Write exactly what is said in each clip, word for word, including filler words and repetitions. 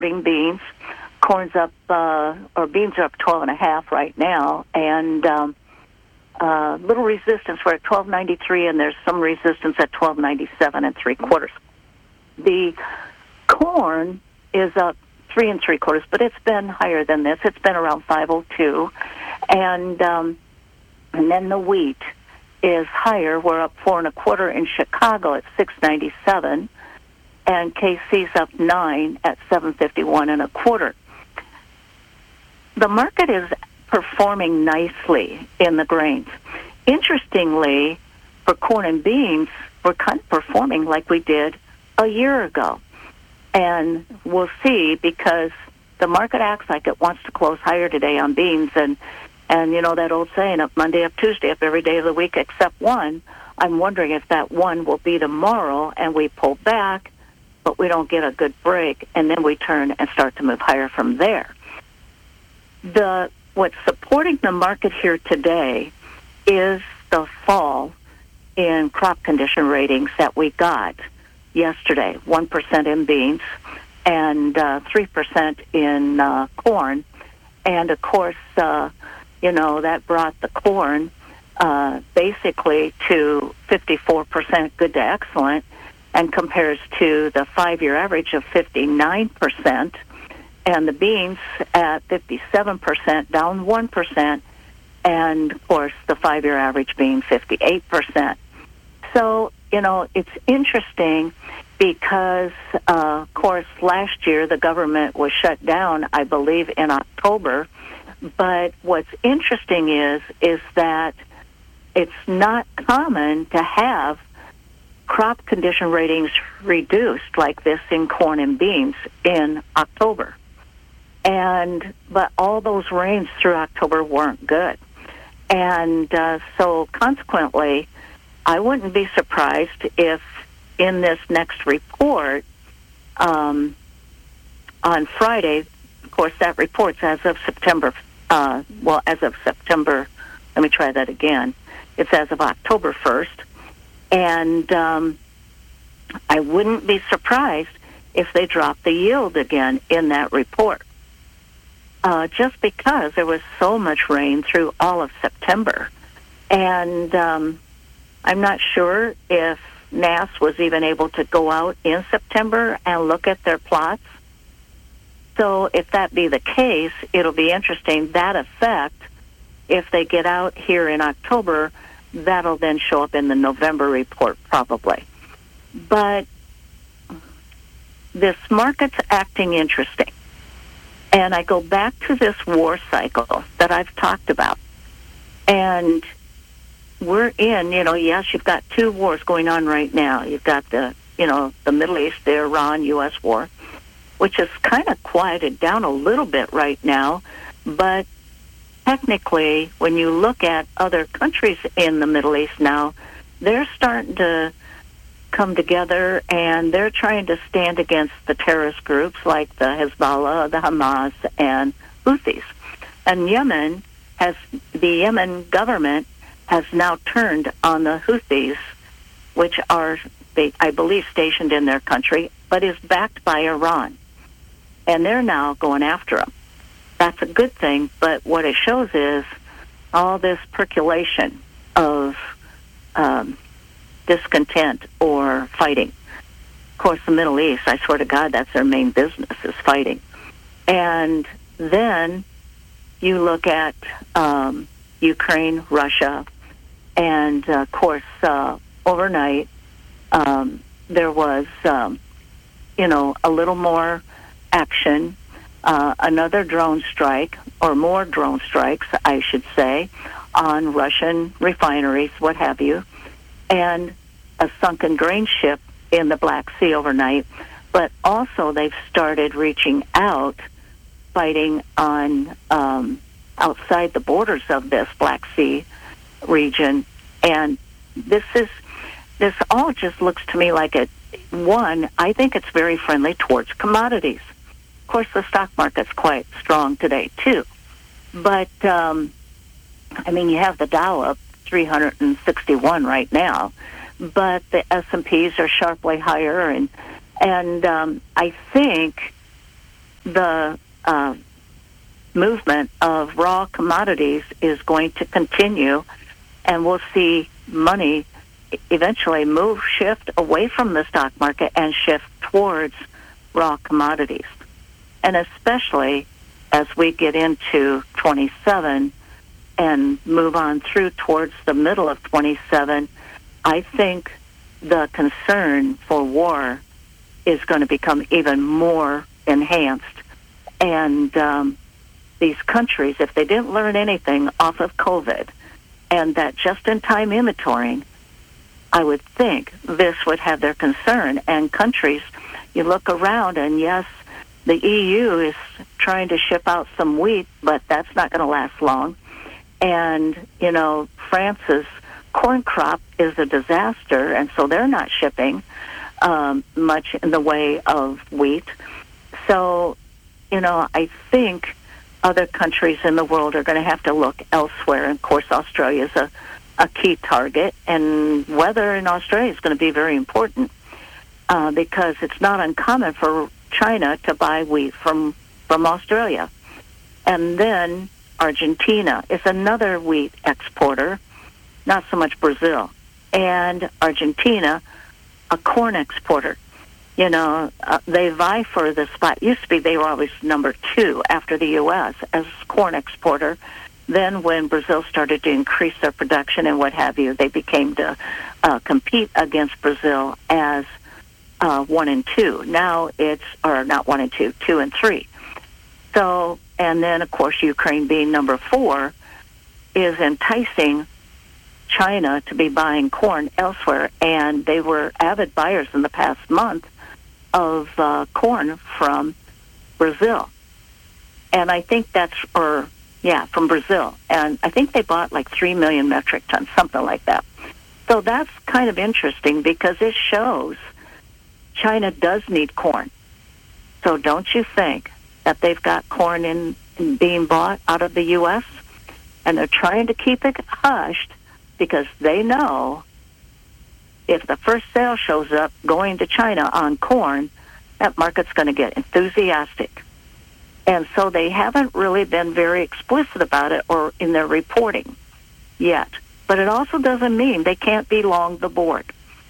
supporting beans. Corn's up, uh, or beans are up twelve and a half right now, and um, uh, little resistance. We're at twelve ninety-three, and there's some resistance at twelve ninety-seven and three quarters. The corn is up three and three quarters, but it's been higher than this. It's been around five oh two, and um, and then the wheat is higher. We're up four and a quarter in Chicago at six ninety-seven, and K C's up nine at seven fifty-one and a quarter. The market is performing nicely in the grains. Interestingly, for corn and beans, we're kind of performing like we did a year ago. And we'll see, because the market acts like it wants to close higher today on beans. And, and you know that old saying, up Monday, up Tuesday, up every day of the week except one. I'm wondering if that one will be tomorrow and we pull back, but we don't get a good break, and then we turn and start to move higher from there. The what's supporting the market here today is the fall in crop condition ratings that we got yesterday, one percent in beans and uh, three percent in uh, corn. And, of course, uh, you know, that brought the corn uh, basically to fifty-four percent good to excellent, and compares to the five-year average of fifty-nine percent, and the beans at fifty-seven percent, down one percent, and, of course, the five-year average being fifty-eight percent. So, you know, it's interesting because, uh, of course, last year the government was shut down, I believe, in October. But what's interesting is, is that it's not common to have crop condition ratings reduced like this in corn and beans in October. And but all those rains through October weren't good. And uh, so consequently, I wouldn't be surprised if in this next report um, on Friday, of course, that report's as of September, uh, well, as of September, let me try that again. It's as of October first. And um, I wouldn't be surprised if they drop the yield again in that report. Uh, just because there was so much rain through all of September. And um, I'm not sure if N A S was even able to go out in September and look at their plots. So if that be the case, it'll be interesting. That effect, if they get out here in October, that'll then show up in the November report probably. But this market's acting interesting. And I go back to this war cycle that I've talked about. And we're in, you know, yes, you've got two wars going on right now. You've got the, you know, the Middle East, the Iran U S war, which has kind of quieted down a little bit right now. But technically, when you look at other countries in the Middle East now, they're starting to come together, and they're trying to stand against the terrorist groups like the Hezbollah, the Hamas, and Houthis. And Yemen has, the Yemen government has now turned on the Houthis, which are, they, I believe, stationed in their country, but is backed by Iran. And they're now going after them. That's a good thing, but what it shows is all this percolation of um, discontent or fighting. Of course, the Middle East, I swear to God, that's their main business, is fighting. And then you look at um, Ukraine, Russia, and, uh, of course, uh, overnight um, there was, um, you know, a little more action, uh, another drone strike, or more drone strikes, I should say, on Russian refineries, what have you, and a sunken grain ship in the Black Sea overnight. But also they've started reaching out, fighting on um, outside the borders of this Black Sea region. And this is this all just looks to me like, a one, I think it's very friendly towards commodities. Of course, the stock market's quite strong today, too. But, um, I mean, you have the Dow up three hundred sixty-one right now, but the S and Ps are sharply higher. And, and um, I think the uh, movement of raw commodities is going to continue, and we'll see money eventually move, shift away from the stock market and shift towards raw commodities. And especially as we get into twenty-seven and move on through towards the middle of twenty-seven, I think the concern for war is going to become even more enhanced. And um, these countries, if they didn't learn anything off of COVID and that just-in-time inventorying, I would think this would have their concern. And countries, you look around, and yes, the E U is trying to ship out some wheat, but that's not going to last long. And, you know, France's corn crop is a disaster, and so they're not shipping um, much in the way of wheat. So, you know, I think other countries in the world are going to have to look elsewhere. And, of course, Australia is a, a key target, and weather in Australia is going to be very important uh, because it's not uncommon for China to buy wheat from, from Australia. And then Argentina is another wheat exporter, not so much Brazil. And Argentina, a corn exporter. You know, uh, they vie for the spot. Used to be they were always number two after the U S as corn exporter. Then when Brazil started to increase their production and what have you, they became to uh, compete against Brazil as uh, one and two. Now it's, or not one and two, two and three. So, and then, of course, Ukraine being number four is enticing China to be buying corn elsewhere. And they were avid buyers in the past month of uh, corn from Brazil. And I think that's, or, yeah, from Brazil. And I think they bought like three million metric tons, something like that. So that's kind of interesting because it shows China does need corn. So don't you think that they've got corn in, in being bought out of the U S? And they're trying to keep it hushed because they know if the first sale shows up going to China on corn, that market's going to get enthusiastic. And so they haven't really been very explicit about it or in their reporting yet. But it also doesn't mean they can't be long the board.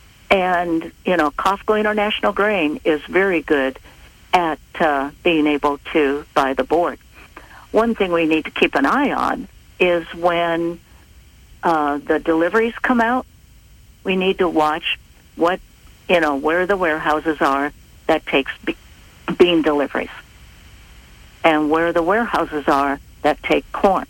And, you know, Costco International Grain is very good at uh, being able to buy the board. One thing we need to keep an eye on is when uh, the deliveries come out, we need to watch what, you know, where the warehouses are that takes be- bean deliveries and where the warehouses are that take corn.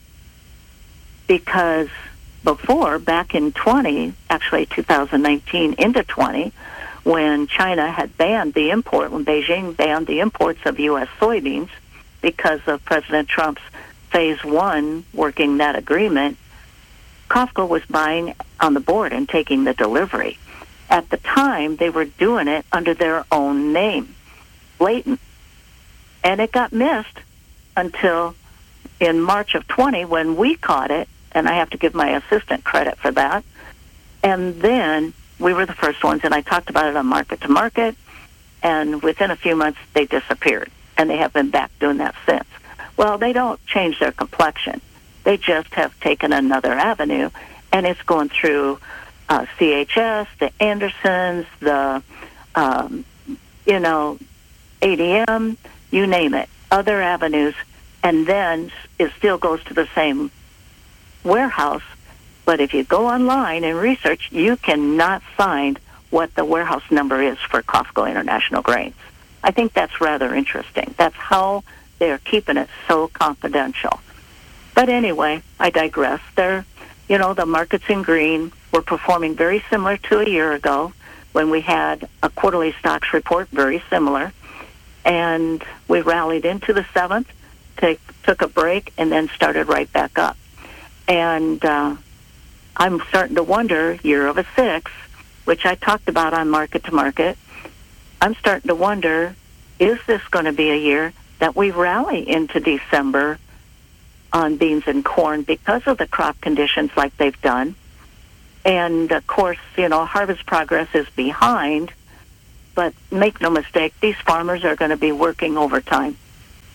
Because before, back in twenty, actually two thousand nineteen into twenty, when China had banned the import, when Beijing banned the imports of U S soybeans because of President Trump's phase one working that agreement, Costco was buying on the board and taking the delivery. At the time, they were doing it under their own name, blatant. And it got missed until in March of twenty when we caught it, and I have to give my assistant credit for that. And then we were the first ones, and I talked about it on Market to Market, and within a few months, they disappeared, and they have been back doing that since. Well, they don't change their complexion. They just have taken another avenue, and it's going through uh, C H S, the Andersons, the, um, you know, A D M, you name it, other avenues, and then it still goes to the same warehouse. But if you go online and research, you cannot find what the warehouse number is for Costco International Grains. I think that's rather interesting. That's how they're keeping it so confidential. But anyway, I digress. They're, you know, the markets in green were performing very similar to a year ago when we had a quarterly stocks report, very similar. And we rallied into the seventh, take, took a break, and then started right back up. And uh, I'm starting to wonder, year of a six, which I talked about on Market to Market, I'm starting to wonder, is this going to be a year that we rally into December on beans and corn because of the crop conditions like they've done? And, of course, you know, harvest progress is behind, but make no mistake, these farmers are going to be working overtime.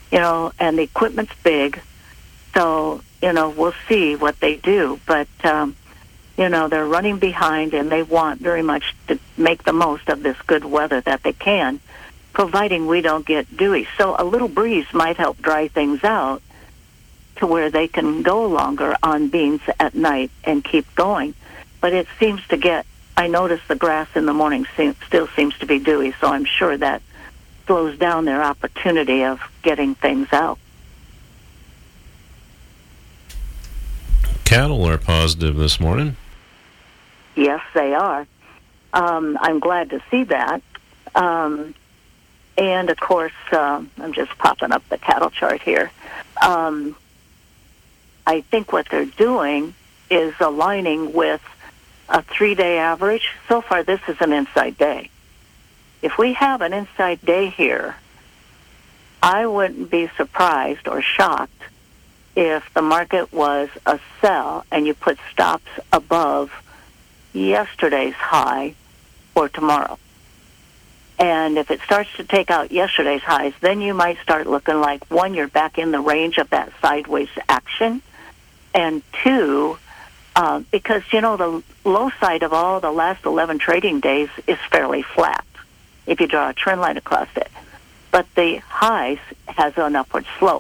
you know, and the equipment's big. So, you know, we'll see what they do. But, um, you know, they're running behind, and they want very much to make the most of this good weather that they can, providing we don't get dewy. So a little breeze might help dry things out to where they can go longer on beans at night and keep going. But it seems to get, I notice the grass in the morning seem, still seems to be dewy, so I'm sure that slows down their opportunity of getting things out. Cattle are positive this morning. Yes, they are. Um, I'm glad to see that. Um, and, of course, uh, I'm just popping up the cattle chart here. Um, I think what they're doing is aligning with a three-day average. So far, this is an inside day. If we have an inside day here, I wouldn't be surprised or shocked if the market was a sell and you put stops above yesterday's high or tomorrow. And if it starts to take out yesterday's highs, then you might start looking like, one, you're back in the range of that sideways action, and two, uh, because, you know, the low side of all the last eleven trading days is fairly flat if you draw a trend line across it. But the highs has an upward slope.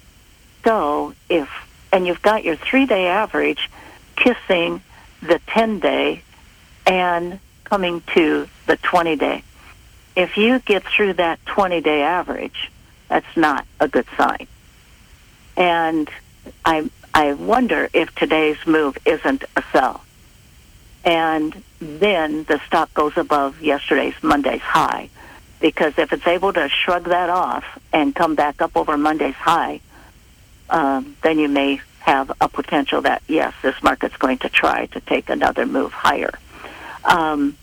So if, and you've got your three-day average kissing the ten-day and coming to the twenty-day. If you get through that twenty-day average, that's not a good sign. And I I wonder if today's move isn't a sell. And then the stock goes above yesterday's Monday's high. Because if it's able to shrug that off and come back up over Monday's high, um, then you may have a potential that, yes, this market's going to try to take another move higher. Um,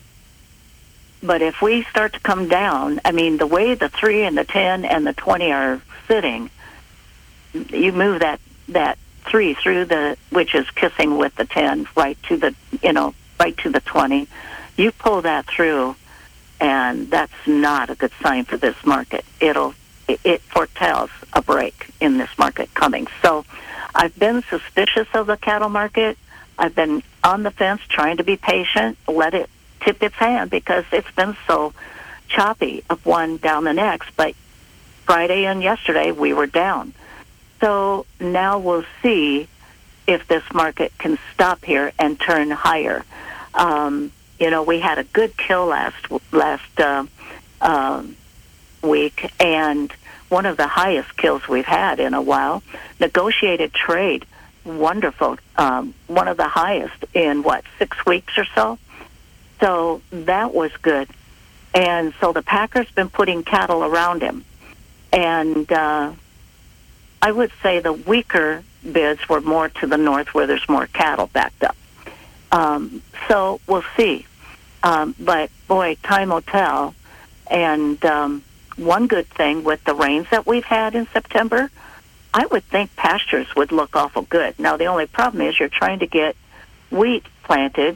but if we start to come down, I mean, the way the three and the ten and the twenty are sitting, you move that, that three through the, which is kissing with the ten, right to the, you know, right to the twenty. You pull that through, and that's not a good sign for this market. It'll, it foretells a break in this market coming. So I've been suspicious of the cattle market. I've been on the fence trying to be patient, let it tip its hand because it's been so choppy up one down the next. But Friday and yesterday we were down. So now we'll see if this market can stop here and turn higher. Um, you know, we had a good kill last last uh, uh, week, and one of the highest kills we've had in a while. Negotiated trade, wonderful, um, one of the highest in, what, six weeks or so? So that was good. And so the packer's been putting cattle around him. And uh, I would say the weaker bids were more to the north where there's more cattle backed up. Um, so we'll see. Um, but, boy, time will tell. And um, one good thing with the rains that we've had in September, I would think pastures would look awful good. Now, the only problem is you're trying to get wheat planted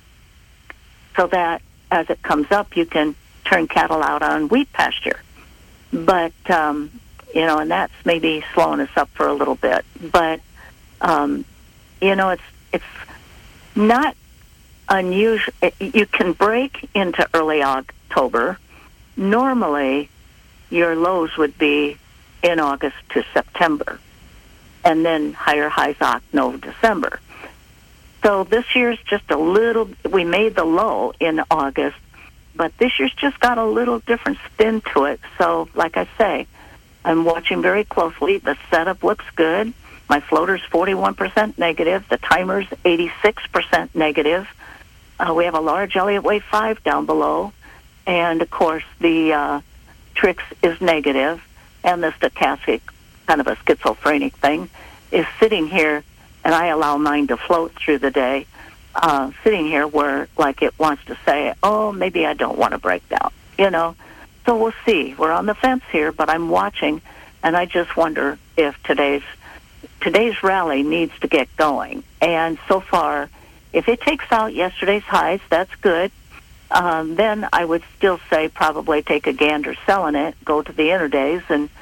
so that as it comes up, you can turn cattle out on wheat pasture. But, um, you know, and that's maybe slowing us up for a little bit. But, um, you know, it's it's not unusual. You can break into early October. Normally, your lows would be in August to September, and then higher highs October, December. So this year's just a little, we made the low in August, but this year's just got a little different spin to it. So, like I say, I'm watching very closely. The setup looks good. My floater's forty-one percent negative. The timer's eighty-six percent negative. Uh, we have a large Elliott Wave five down below. And, of course, the uh, Trix is negative, and the stochastic, kind of a schizophrenic thing, is sitting here, and I allow mine to float through the day, uh, sitting here where, like, it wants to say, oh, maybe I don't want to break down, you know. So we'll see. We're on the fence here, but I'm watching, and I just wonder if today's today's rally needs to get going. And so far, if it takes out yesterday's highs, that's good. Um, then I would still say probably take a gander selling it, go to the interdays, and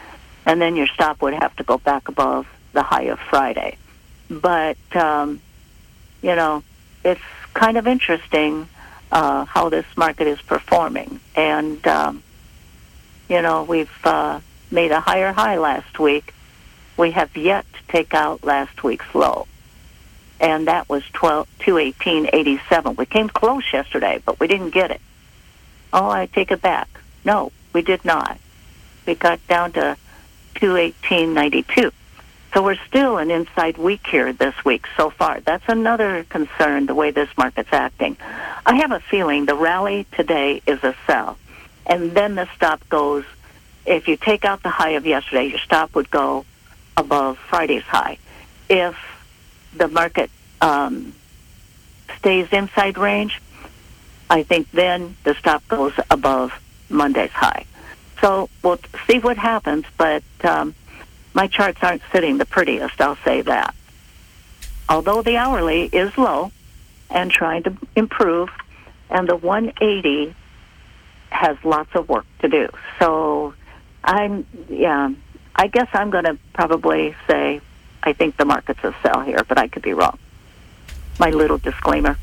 and then your stop would have to go back above the high of Friday. But, um, you know, it's kind of interesting uh, how this market is performing. And, um, you know, we've uh, made a higher high last week. We have yet to take out last week's low. And that was two eighteen eighty-seven. We came close yesterday, but we didn't get it. Oh, I take it back. No, we did not. We got down to two eighteen ninety-two. So we're still an inside week here this week so far. That's another concern, the way this market's acting. I have a feeling the rally today is a sell. And then the stop goes, if you take out the high of yesterday, your stop would go above Friday's high. If the market um, stays inside range, I think then the stop goes above Monday's high. So we'll see what happens, but um, my charts aren't sitting the prettiest, I'll say that. Although the hourly is low and trying to improve, and the one eighty has lots of work to do. So I'm, yeah, I guess I'm going to probably say I think the market's a sell here, but I could be wrong. My little disclaimer.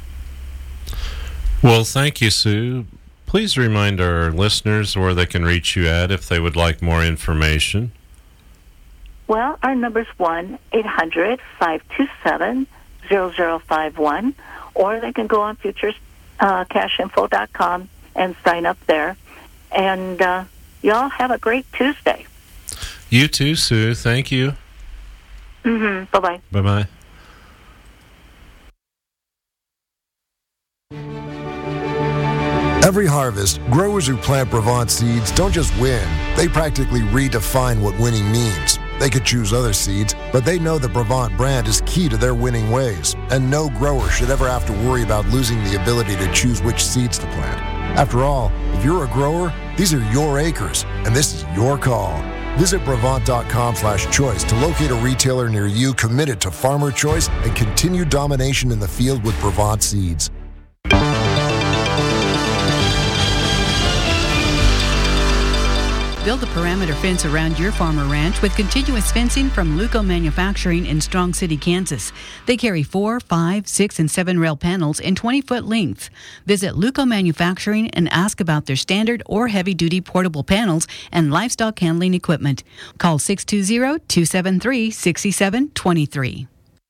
Well, thank you, Sue. Please remind our listeners where they can reach you at if they would like more information. Well, our number's one eight hundred five two seven zero zero five one, or they can go on futures cash info dot com and sign up there. And uh, y'all have a great Tuesday. You too, Sue. Thank you. Mm-hmm. Bye-bye. Bye-bye. Every harvest, growers who plant Brevant seeds don't just win, they practically redefine what winning means. They could choose other seeds, but they know the Brevant brand is key to their winning ways, and no grower should ever have to worry about losing the ability to choose which seeds to plant. After all, if you're a grower, these are your acres, and this is your call. Visit Brevant.com slash choice to locate a retailer near you committed to farmer choice and continued domination in the field with Brevant seeds. Build a perimeter fence around your farm or ranch with continuous fencing from Luco Manufacturing in Strong City, Kansas. They carry four, five, six, and seven rail panels in twenty-foot lengths. Visit Luco Manufacturing and ask about their standard or heavy-duty portable panels and livestock handling equipment. Call six two zero, two seven three, six seven two three.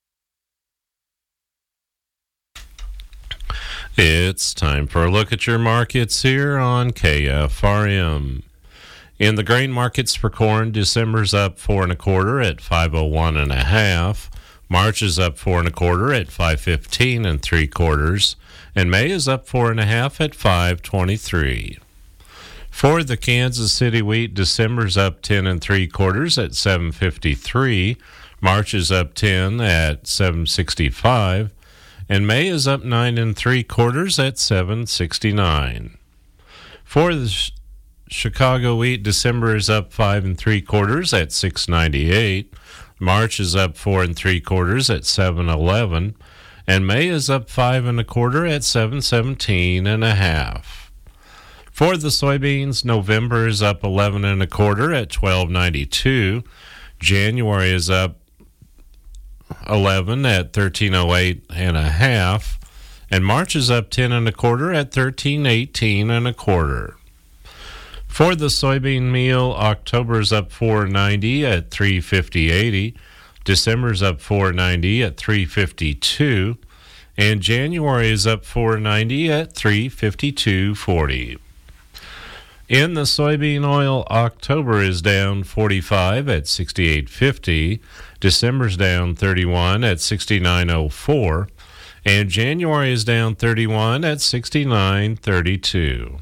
It's time for a look at your markets here on K F R M. In the grain markets for corn, December's up four and a quarter at five oh one and a half. March is up four and a quarter at five fifteen and three quarters, and May is up four and a half at five twenty-three. For the Kansas City wheat, December's up ten and three quarters at seven fifty-three. March is up ten at seven sixty-five, and May is up nine and three quarters at seven sixty-nine. For the sh- Chicago wheat, December is up five and three quarters at six ninety-eight. March is up four and three quarters at seven eleven, and May is up five and a quarter at seven seventeen and a half. For the soybeans, November is up eleven and a quarter at twelve ninety-two. January is up eleven at thirteen oh eight and a half, and March is up ten and a quarter at thirteen eighteen and a quarter. For the soybean meal, October is up four ninety at three fifty eighty. December is up four ninety at three fifty-two, and January is up four ninety at three fifty-two forty. In the soybean oil, October is down forty-five at sixty-eight fifty. December's down thirty-one at sixty-nine oh four, and January is down thirty-one at sixty-nine thirty-two.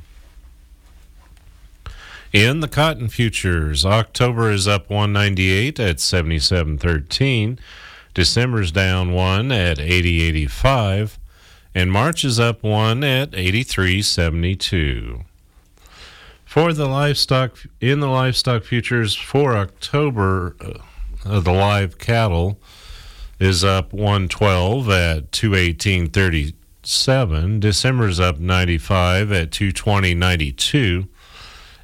In the cotton futures, October is up one ninety-eight at seventy-seven thirteen. December's down one at eighty eighty-five, and March is up one at eighty-three seventy-two. For the livestock, in the livestock futures for October, uh, the live cattle is up one twelve at two eighteen thirty-seven. December's up ninety-five at two twenty ninety-two.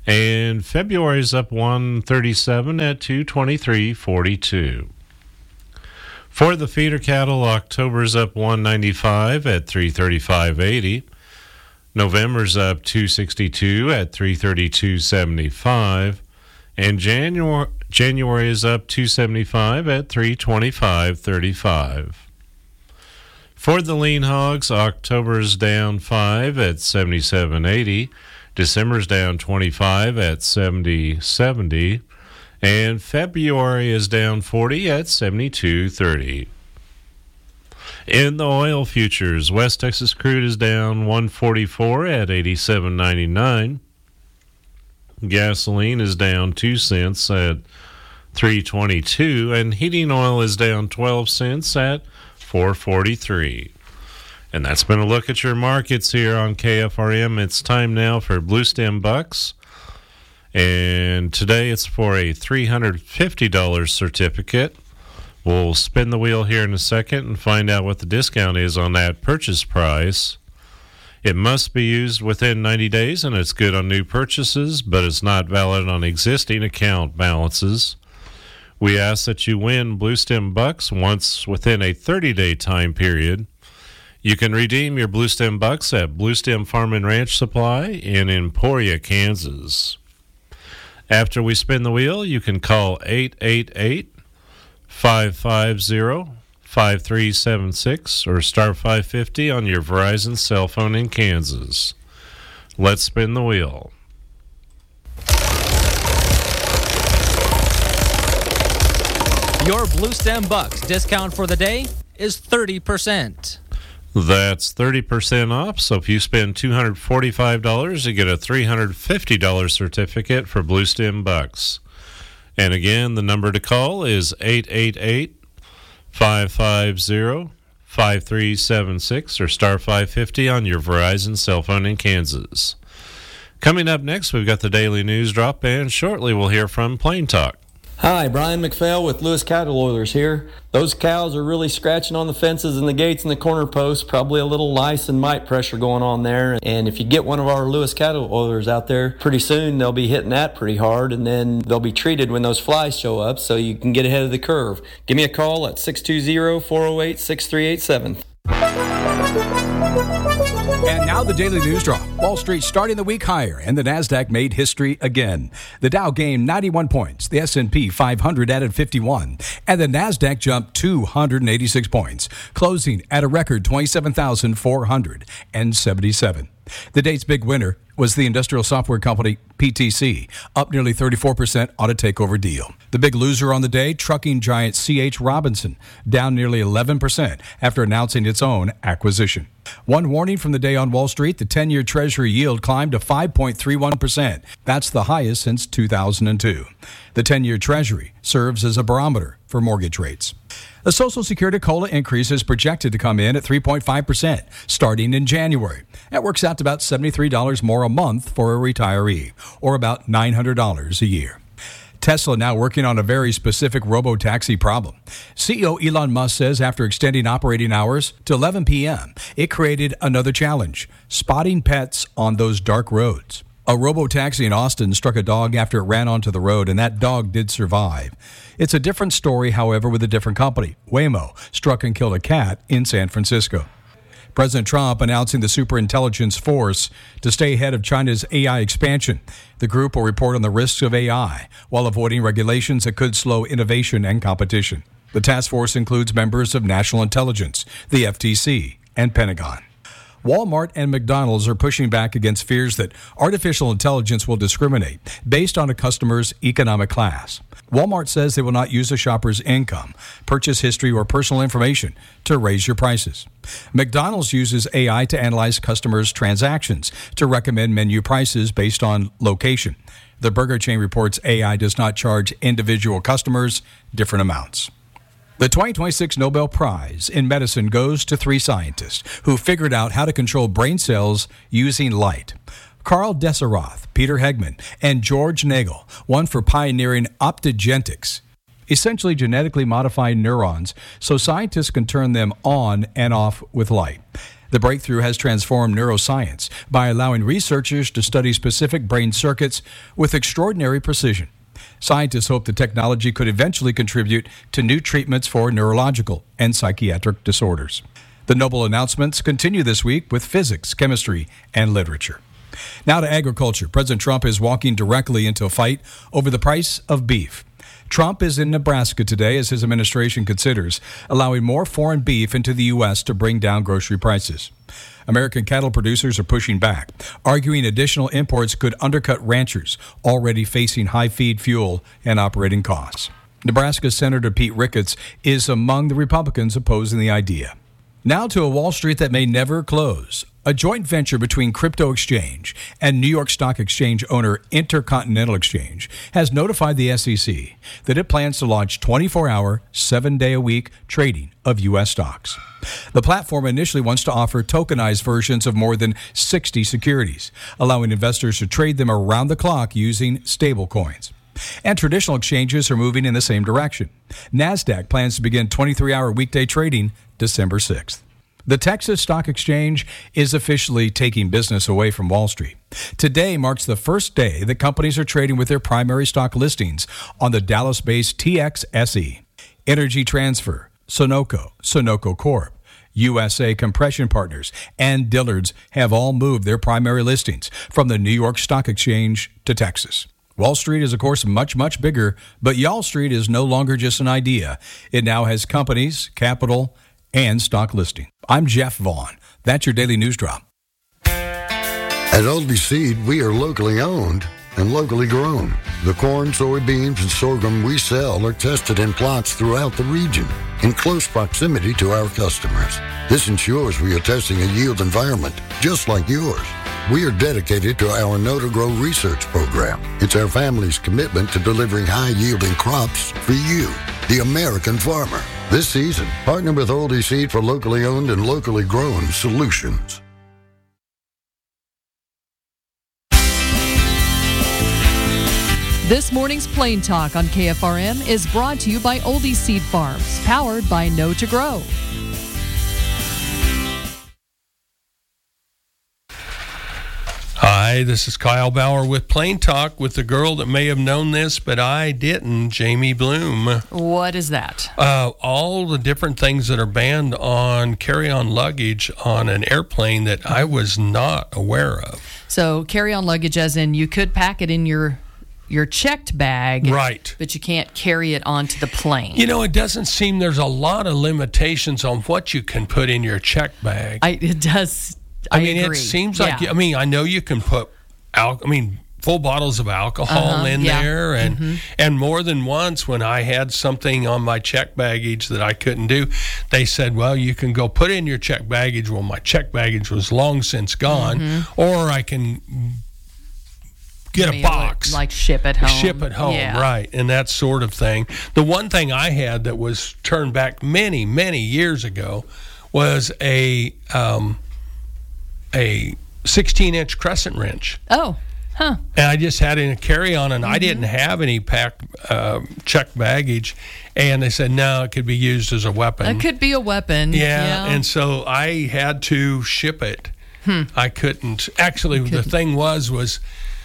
And February is up one thirty-seven at two twenty-three forty-two. For the feeder cattle, October's up one ninety-five at three thirty-five eighty. November's up two sixty-two at three thirty-two seventy-five. And January January is up two seventy-five at three twenty-five thirty-five. For the lean hogs, October's down five at seventy-seven eighty. December's down twenty-five at seventy seventy, and February is down forty at seventy-two thirty. In the oil futures, West Texas crude is down one forty-four at eighty-seven ninety-nine. Gasoline is down two cents at three twenty-two, and heating oil is down twelve cents at four forty-three. And that's been a look at your markets here on K F R M. It's time now for Blue Stem Bucks. And today it's for a three hundred fifty dollars certificate. We'll spin the wheel here in a second and find out what the discount is on that purchase price. It must be used within ninety days, and it's good on new purchases, but it's not valid on existing account balances. We ask that you win Blue Stem Bucks once within a thirty-day time period. You can redeem your Blue Stem Bucks at Blue Stem Farm and Ranch Supply in Emporia, Kansas. After we spin the wheel, you can call eight eight eight, five five zero, five three seven six or star five fifty on your Verizon cell phone in Kansas. Let's spin the wheel. Your Blue Stem Bucks discount for the day is thirty percent. That's thirty percent off, so if you spend two hundred forty-five dollars, you get a three hundred fifty dollars certificate for Blue Stem Bucks. And again, the number to call is eight eight eight, five five zero, five three seven six or star five fifty on your Verizon cell phone in Kansas. Coming up next, we've got the Daily News Drop, and shortly we'll hear from Plain Talk. Hi, Brian McPhail with Lewis Cattle Oilers here. Those cows are really scratching on the fences and the gates and the corner posts. Probably a little lice and mite pressure going on there. And if you get one of our Lewis Cattle Oilers out there, pretty soon they'll be hitting that pretty hard, and then they'll be treated when those flies show up so you can get ahead of the curve. Give me a call at six two zero, four oh eight, six three eight seven. And now the Daily News Drop. Wall Street starting the week higher, and the NASDAQ made history again. The Dow gained ninety-one points, the S and P five hundred added fifty-one, and the NASDAQ jumped two hundred eighty-six points, closing at a record twenty-seven thousand four hundred seventy-seven. The day's big winner was the industrial software company P T C, up nearly thirty-four percent on a takeover deal. The big loser on the day, trucking giant C H Robinson, down nearly eleven percent after announcing its own acquisition. One warning from the day on Wall Street, the ten-year Treasury yield climbed to five point three one percent. That's the highest since two thousand two. The ten-year Treasury serves as a barometer for mortgage rates. The Social Security COLA increase is projected to come in at three point five percent starting in January. That works out to about seventy-three dollars more a month for a retiree, or about nine hundred dollars a year. Tesla now working on a very specific robo-taxi problem. C E O Elon Musk says after extending operating hours to eleven p.m., it created another challenge, spotting pets on those dark roads. A robo-taxi in Austin struck a dog after it ran onto the road, and that dog did survive. It's a different story, however, with a different company. Waymo struck and killed a cat in San Francisco. President Trump announcing the Superintelligence Force to stay ahead of China's A I expansion. The group will report on the risks of A I while avoiding regulations that could slow innovation and competition. The task force includes members of National Intelligence, the F T C, and Pentagon. Walmart and McDonald's are pushing back against fears that artificial intelligence will discriminate based on a customer's economic class. Walmart says they will not use a shopper's income, purchase history, or personal information to raise your prices. McDonald's uses A I to analyze customers' transactions to recommend menu prices based on location. The burger chain reports A I does not charge individual customers different amounts. The twenty twenty-six Nobel Prize in Medicine goes to three scientists who figured out how to control brain cells using light. Carl Deseroth, Peter Hegman, and George Nagel, one for pioneering optogenetics, essentially genetically modifying neurons so scientists can turn them on and off with light. The breakthrough has transformed neuroscience by allowing researchers to study specific brain circuits with extraordinary precision. Scientists hope the technology could eventually contribute to new treatments for neurological and psychiatric disorders. The Nobel announcements continue this week with physics, chemistry, and literature. Now to agriculture. President Trump is walking directly into a fight over the price of beef. Trump is in Nebraska today as his administration considers allowing more foreign beef into the U S to bring down grocery prices. American cattle producers are pushing back, arguing additional imports could undercut ranchers already facing high feed fuel and operating costs. Nebraska Senator Pete Ricketts is among the Republicans opposing the idea. Now to a Wall Street that may never close. A joint venture between Crypto Exchange and New York Stock Exchange owner Intercontinental Exchange has notified the S E C that it plans to launch twenty-four hour, seven-day-a-week trading of U S stocks. The platform initially wants to offer tokenized versions of more than sixty securities, allowing investors to trade them around the clock using stablecoins. And traditional exchanges are moving in the same direction. NASDAQ plans to begin twenty-three hour weekday trading December sixth. The Texas Stock Exchange is officially taking business away from Wall Street. Today marks the first day that companies are trading with their primary stock listings on the Dallas-based T X S E. Energy Transfer, Sunoco, Sunoco Corp, U S A Compression Partners, and Dillard's have all moved their primary listings from the New York Stock Exchange to Texas. Wall Street is, of course, much, much bigger, but Y'all Street is no longer just an idea. It now has companies, capital, and stock listing. I'm Jeff Vaughn. That's your Daily News Drop. At Oldie Seed, we are locally owned and locally grown. The corn, soybeans, and sorghum we sell are tested in plots throughout the region in close proximity to our customers. This ensures we are testing a yield environment just like yours. We are dedicated to our Know to Grow research program. It's our family's commitment to delivering high-yielding crops for you, the American farmer. This season, partner with Oldie Seed for locally owned and locally grown solutions. This morning's Plain Talk on K F R M is brought to you by Oldie Seed Farms, powered by Know to Grow. Hi, this is Kyle Bauer with Plain Talk with the girl that may have known this, but I didn't, Jamie Bloom. What is that? Uh, all the different things that are banned on carry-on luggage on an airplane that I was not aware of. So carry-on luggage as in you could pack it in your your checked bag, right? But you can't carry it onto the plane. You know, it doesn't seem there's a lot of limitations on what you can put in your checked bag. I, it does. I, I mean, agree. it seems yeah. like, I mean, I know you can put, al- I mean, full bottles of alcohol uh-huh, in yeah. there. And mm-hmm. and more than once when I had something on my check baggage that I couldn't do, they said, well, you can go put in your check baggage. Well, my check baggage was long since gone. Mm-hmm. Or I can get Maybe a box. Like ship at home. Ship at home, yeah. right, and that sort of thing. The one thing I had that was turned back many, many years ago was a... Um, a sixteen-inch crescent wrench. Oh, huh. And I just had it in a carry-on, and mm-hmm. I didn't have any packed uh, checked baggage. And they said, no, it could be used as a weapon. It could be a weapon. Yeah, yeah. and so I had to ship it. Hmm. I couldn't. Actually, couldn't. The thing was, was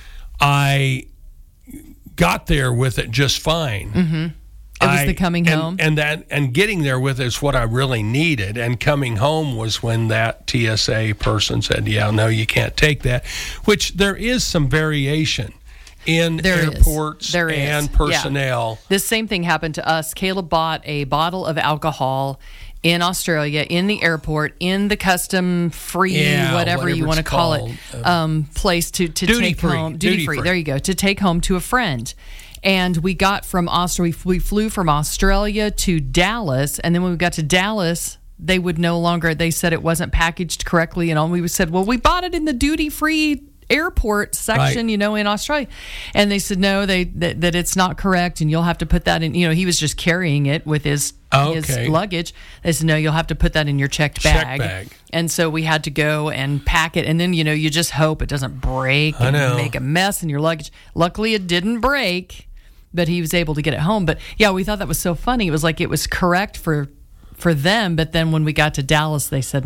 I got there with it just fine. Mm-hmm. It was I, the coming and, home? And that and getting there with it is what I really needed. And coming home was when that T S A person said, yeah, no, you can't take that, which there is some variation in there airports is. There and is. personnel. Yeah. This same thing happened to us. Caleb bought a bottle of alcohol in Australia, in the airport, in the custom-free, yeah, whatever, whatever you want to call called. it, um, place to, to duty take free. home. Duty, duty free. free. There you go. To take home to a friend. And we got from Australia, we flew from Australia to Dallas. And then when we got to Dallas, they would no longer, they said it wasn't packaged correctly. And all we said, well, we bought it in the duty-free airport section, right. you know, in Australia. And they said, no, they that, that it's not correct. And you'll have to put that in, you know, he was just carrying it with his, okay. his luggage. They said, no, you'll have to put that in your checked bag. Check bag. And so we had to go and pack it. And then, you know, you just hope it doesn't break I and know. make a mess in your luggage. Luckily, it didn't break. But he was able to get it home. But yeah, we thought that was so funny. It was like it was correct for for them. But then when we got to Dallas, they said no.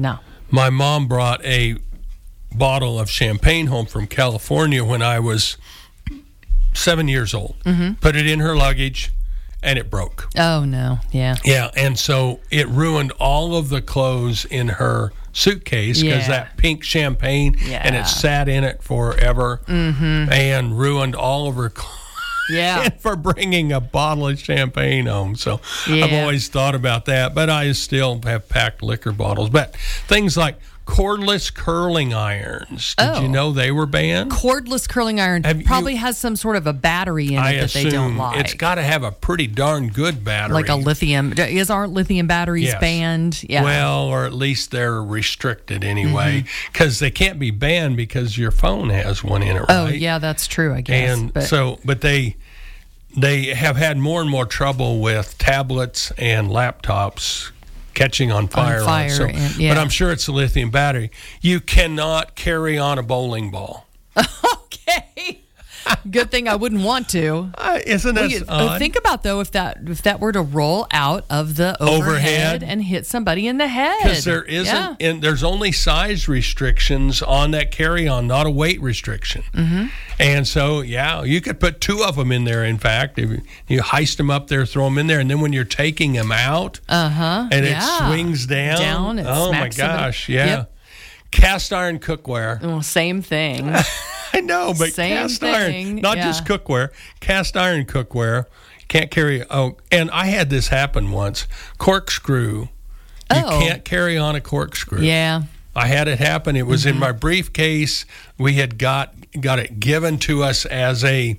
my mom brought a bottle of champagne home from California when I was seven years old. Mm-hmm. Put it in her luggage, and it broke. Oh, no. Yeah. Yeah, and so it ruined all of the clothes in her suitcase because Yeah. that pink champagne, Yeah. and it sat in it forever Mm-hmm. and ruined all of her clothes. Yeah. For bringing a bottle of champagne home. So Yeah. I've always thought about that, but I still have packed liquor bottles. But things like cordless curling irons, did Oh. you know they were banned? Cordless curling iron Have probably you- has some sort of a battery in it I that assume they don't like. it's got to have a pretty darn good battery. like a lithium. Is aren't lithium batteries Yes. banned? Yeah. Well, or at least they're restricted anyway, Mm-hmm. because they can't be banned because your phone has one in it, right? Oh, yeah, that's true, I guess. And but, so, but they they have had more and more trouble with tablets and laptops catching on fire. fire, so, and- yeah. But I'm sure it's a lithium battery. You cannot carry on a bowling ball. okay. Good thing I wouldn't want to. Uh, isn't Well, that you- uh, odd? think about though if that if that were to roll out of the overhead, Overhead. and hit somebody in the head. Because there isn't, Yeah. and there's only size restrictions on that carry-on, not a weight restriction. Mm-hmm. And so, yeah, you could put two of them in there. In fact, if you, you heist them up there, throw them in there, and then when you're taking them out, Uh huh. and yeah. it swings down, Down. It oh my smacks somebody. gosh, yeah. Yep. Cast iron cookware. Well, same thing. I know, but Same cast thing, iron, not yeah. just cookware, cast iron cookware. Can't carry. Oh, and I had this happen once. Corkscrew. You Oh. can't carry on a corkscrew. Yeah. I had it happen. It was Mm-hmm. in my briefcase. We had got got it given to us as a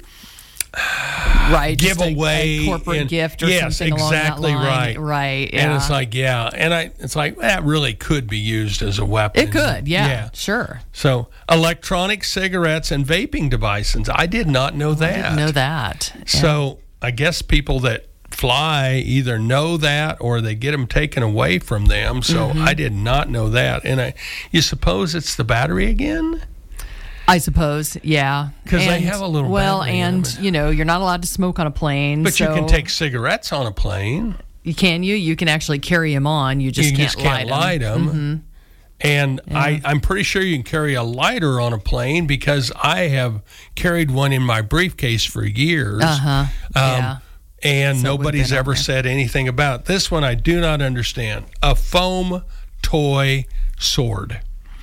Right. just a- giveaway, a corporate and- gift or yes, something exactly along that line. right. Right. Yeah. And it's like, yeah, and I, it's like that really could be used as a weapon. it could. Yeah. Yeah. Sure. So, electronic cigarettes and vaping devices. I did not know that. I didn't know that. Yeah. So, I guess people that fly either know that or they get them taken away from them. So, Mm-hmm. I did not know that. And I, you suppose it's the battery again? I suppose, yeah. 'Cause they And- have a little Well, battery in and them. you know, you're not allowed to smoke on a plane. But you so- can take cigarettes on a plane. You can you? You can actually carry them on. You just you can't just can't light them. Mm-hmm. And I, I'm pretty sure you can carry a lighter on a plane because I have carried one in my briefcase for years. Uh huh. yeah. And So it would've nobody's been on ever there. said anything about it. This one I do not understand. A foam toy sword.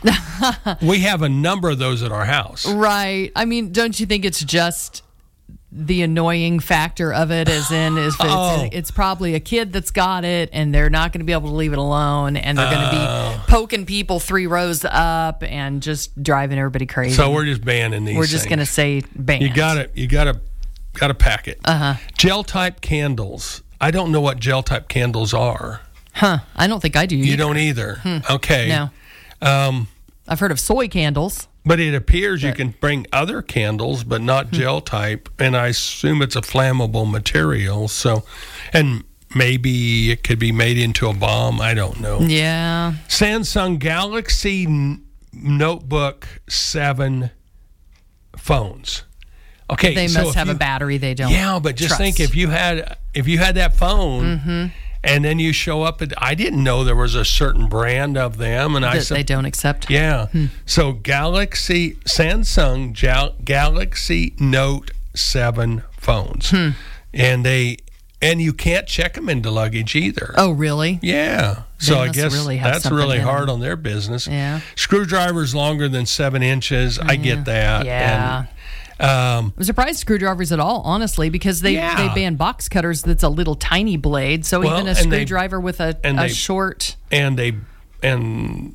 We have a number of those at our house. Right. I mean, don't you think it's just the annoying factor of it, as in, is it's, Oh. it's probably a kid that's got it, and they're not going to be able to leave it alone, and they're going to Oh. be poking people three rows up and just driving everybody crazy. So we're just banning these. We're just going to say ban. You got to, you got to, got to pack it. Uh huh. Gel type candles. I don't know what gel type candles are. Huh. I don't think I do. You either. don't either. Okay. No. Um, I've heard of soy candles. But it appears you can bring other candles, but not gel type, and I assume it's a flammable material. So, and maybe it could be made into a bomb. I don't know. Yeah. Samsung Galaxy N- Notebook seven phones. Okay, They so must if have you- a battery they don't. Yeah, but just trust. think if you had if you had that phone. Mm-hmm. And then you show up at, I didn't know there was a certain brand of them. And I that said, they don't accept. yeah. So Galaxy, Samsung Gal- Galaxy Note seven phones. And they, and you can't check them into luggage either. Oh, really? Yeah. So They I must guess really have that's something really in hard them. on their business. Yeah. Screwdrivers longer than seven inches. I get that. Yeah. And, um, I'm surprised screwdrivers at all, honestly, because they, Yeah. they ban box cutters that's a little tiny blade. So Well, even a and they- screwdriver with a, and a they- short. and they, and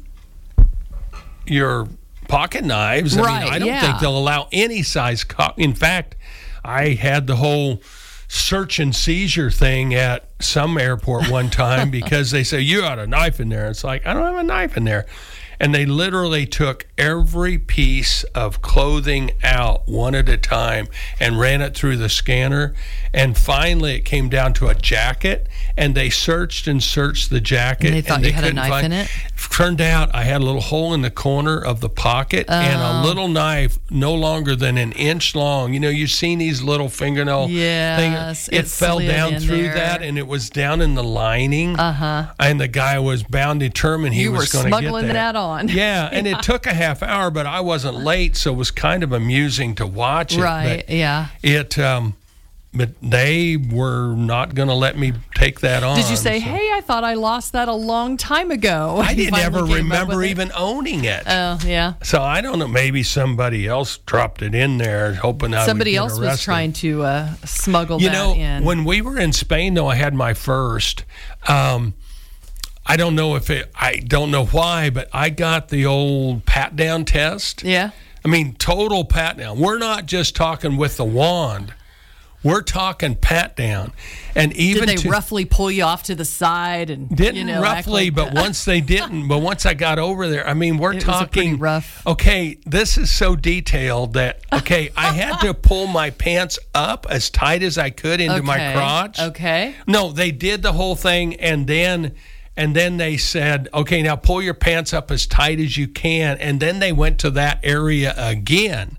your pocket knives. I Right, mean, I don't yeah. think they'll allow any size. Co- In fact, I had the whole search and seizure thing at some airport one time because they say you had a knife in there. It's like I don't have a knife in there, and they literally took every piece of clothing out one at a time and ran it through the scanner. And finally, it came down to a jacket, and they searched and searched the jacket. And they thought and they you had a couldn't knife find, in it? Turned out I had a little hole in the corner of the pocket Oh. and a little knife no longer than an inch long. You know, you've seen these little fingernail Yes, things. It it fell slid down in through there. that, and it was down in the lining. Uh-huh. And the guy was bound determined he You was were going to get smuggling that. that on. Yeah, and it took a half hour, but I wasn't late, so it was kind of amusing to watch it. Right, But yeah. It, um, but they were not going to let me take that on. Did you say, so- hey, I thought I lost that a long time ago? I You didn't finally ever came up remember with it? even owning it. Oh, yeah. So I don't know. Maybe somebody else dropped it in there, hoping I Somebody would get else was arrested. trying to uh, smuggle You that know, in. when we were in Spain, though, I had my first. Um, I don't know if it. I don't know why, but I got the old pat down test. Yeah. I mean, total pat down. We're not just talking with the wand. We're talking pat down, and even Did they to, roughly pull you off to the side and didn't you know, act roughly, like but that? once they didn't, but once I got over there, I mean, we're It was a talking pretty rough. Okay, this is so detailed that okay, I had to pull my pants up as tight as I could into my Okay, crotch. Okay. No, they did the whole thing, and then and then they said, okay, now pull your pants up as tight as you can, and then they went to that area again.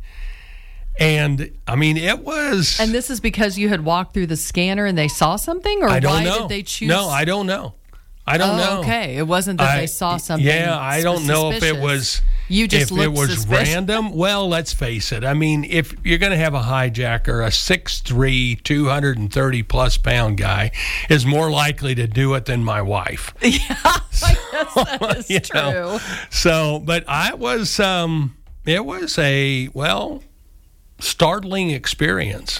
And I mean, it was. And this is because you had walked through the scanner and they saw something, or I don't why know. did they choose? No, I don't know. I don't oh, know. Okay, it wasn't that I- they saw something. Yeah, I don't know if it suspicious. was. You just if looked it was suspicious. random. Well, let's face it. I mean, if you're going to have a hijacker, a six three, two hundred thirty plus pound guy is more likely to do it than my wife. Yeah, I guess that is You true. know, So, but I was. Um, it was a well. startling experience.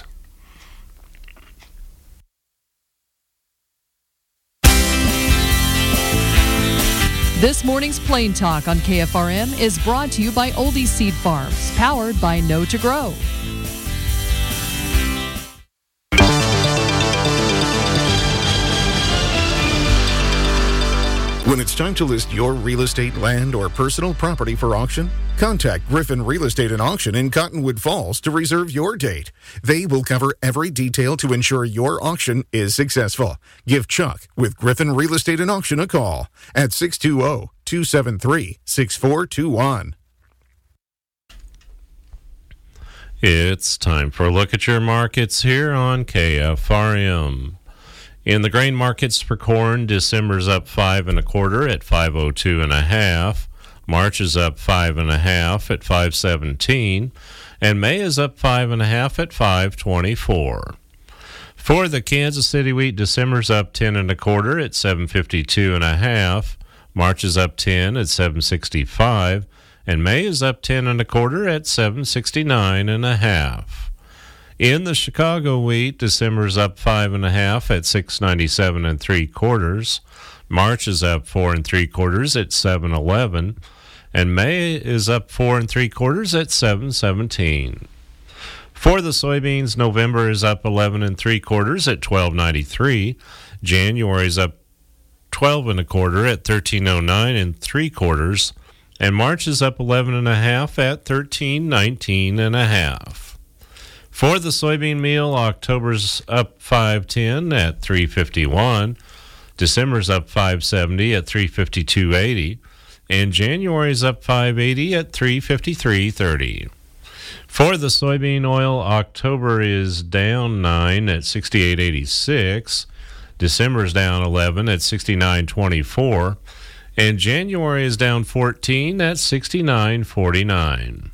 This morning's Plain Talk on K F R M is brought to you by Oldie Seed Farms, powered by Know to Grow. When it's time to list your real estate, land, or personal property for auction, contact Griffin Real Estate and Auction in Cottonwood Falls to reserve your date. They will cover every detail to ensure your auction is successful. Give Chuck with Griffin Real Estate and Auction a call at six two zero, two seven three, six four two one. It's time for a look at your markets here on K F R M. In the grain markets for corn, December's up five and a quarter at five oh two and a half. March is up five and a half at five seventeen, and May is up five and a half at five twenty-four. For the Kansas City wheat, December's up ten and a quarter at seven fifty-two and a half. March is up ten at seven sixty-five, and May is up ten and a quarter at seven sixty-nine and a half. In the Chicago wheat, December's up five and a half at six ninety-seven and three quarters. March is up four and three quarters at seven eleven, and May is up four and three quarters at seven seventeen. For the soybeans, November is up eleven and three quarters at twelve ninety-three. January is up twelve and a quarter at thirteen oh nine and three quarters, and March is up eleven and a half at thirteen nineteen and a half. For the soybean meal, October's up five ten at three fifty-one, December's up five seventy at three fifty-two eighty, and January's up five eighty at three fifty-three thirty. For the soybean oil, October is down nine at sixty-eight eighty-six, December's down eleven at sixty-nine twenty-four, and January is down fourteen at sixty-nine forty-nine.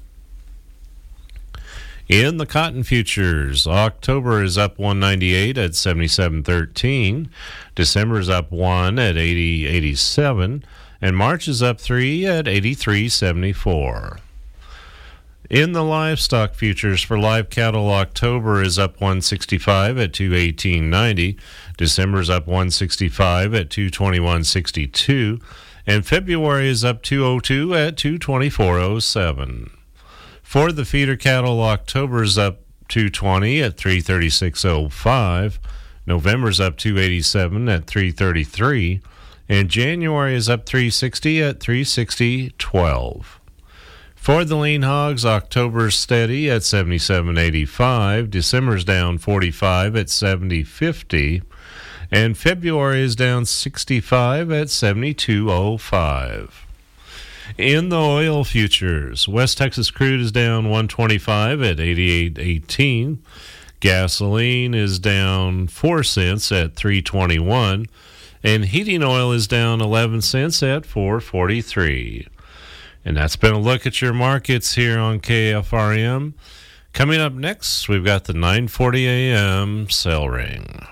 In the cotton futures, October is up one ninety-eight at seventy-seven thirteen, December is up one at eighty eighty-seven, and March is up three at eighty-three seventy-four. In the livestock futures for live cattle, October is up one sixty-five at two eighteen ninety, December is up one sixty-five at two twenty-one sixty-two, and February is up two oh two at two twenty-four oh seven. For the feeder cattle, October is up two twenty at three thirty-six oh five, November's up two eighty-seven at three thirty-three, and January is up three sixty at three sixty twelve. For the lean hogs, October's steady at seventy-seven eighty-five. December's down forty-five at seventy fifty. And February is down sixty-five at seventy-two oh five. In the oil futures, West Texas crude is down one twenty-five at eighty-eight eighteen. Gasoline is down four cents at three twenty-one. And heating oil is down eleven cents at four forty-three. And that's been a look at your markets here on K F R M. Coming up next, we've got the nine forty a.m. Sell Ring.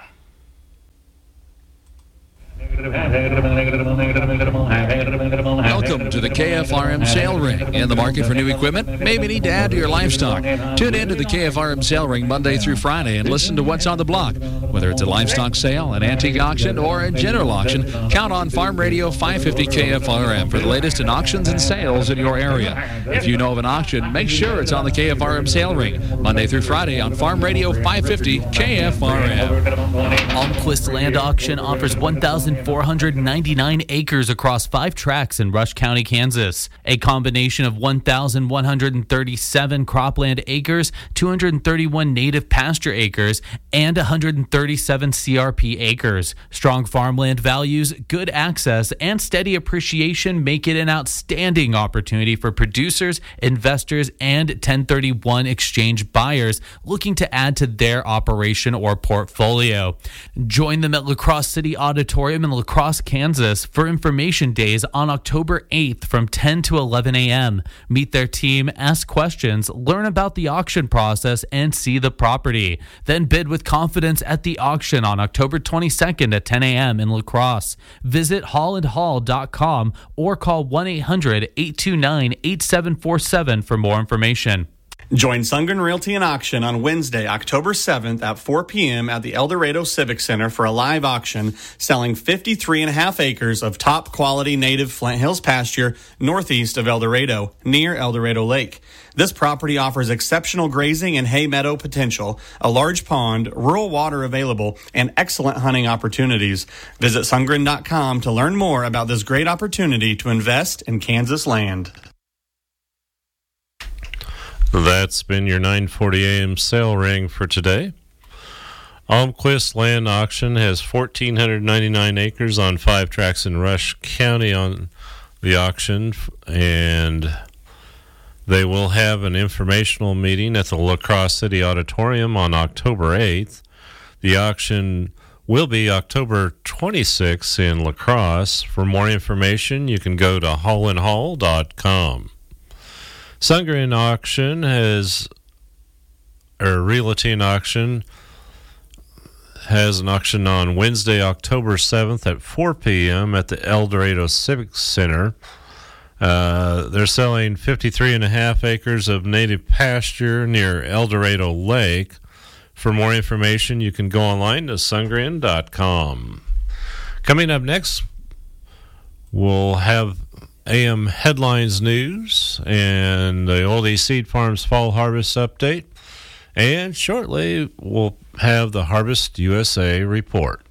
Welcome to the K F R M Sale Ring. In the market for new equipment? Maybe need to add to your livestock. Tune in to the K F R M Sale Ring Monday through Friday and listen to what's on the block. Whether it's a livestock sale, an antique auction, or a general auction, count on Farm Radio five fifty K F R M for the latest in auctions and sales in your area. If you know of an auction, make sure it's on the K F R M Sale Ring Monday through Friday on Farm Radio five fifty K F R M. Almquist Land Auction offers one thousand four hundred ninety-nine acres across five tracts in Rush County, Kansas. A combination of one thousand one hundred thirty-seven cropland acres, two hundred thirty-one native pasture acres, and one hundred thirty-seven C R P acres. Strong farmland values, good access, and steady appreciation make it an outstanding opportunity for producers, investors, and ten thirty-one exchange buyers looking to add to their operation or portfolio. Join them at La Crosse City Auditorium in La Crosse, Kansas for information days on October eighth from ten to eleven a.m. Meet their team, ask questions, learn about the auction process, and see the property. Then bid with confidence at the auction on October twenty-second at ten a.m. in La Crosse. Visit holland hall dot com or call one eight hundred eight two nine eight seven four seven for more information. Join Sundgren Realty and Auction on Wednesday, October seventh at four p.m. at the El Dorado Civic Center for a live auction selling fifty-three and a half acres of top quality native Flint Hills pasture northeast of El Dorado, near El Dorado Lake. This property offers exceptional grazing and hay meadow potential, a large pond, rural water available, and excellent hunting opportunities. Visit sundgren dot com to learn more about this great opportunity to invest in Kansas land. That's been your nine forty a.m. sale ring for today. Almquist Land Auction has one thousand four hundred ninety-nine acres on five tracts in Rush County on the auction, and they will have an informational meeting at the La Crosse City Auditorium on October eighth. The auction will be October twenty-sixth in La Crosse. For more information, you can go to holland hall dot com. Sundgren Auction has, or Realty and Auction has an auction on Wednesday, October seventh at four p.m. at the El Dorado Civic Center. Uh, they're selling fifty-three and a half acres of native pasture near El Dorado Lake. For more information, you can go online to sundgren dot com. Coming up next, we'll have A M Headlines News and the Old East Seed Farms Fall Harvest Update. And shortly, we'll have the Harvest U S A Report.